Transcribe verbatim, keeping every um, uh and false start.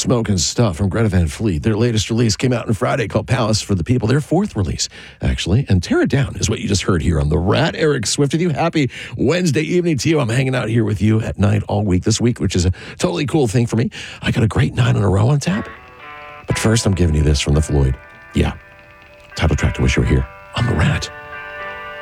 Smoking Stuff from Greta Van Fleet. Their latest release came out on Friday called Palace for the People. Their fourth release, actually. And Tear It Down is what you just heard here on The Rat. Eric Swift with you. Happy Wednesday evening to you. I'm hanging out here with you at night all week this week, which is a totally cool thing for me. I got a great nine in a row on tap. But first, I'm giving you this from the Floyd. Yeah. Title track to Wish You Were Here on The Rat.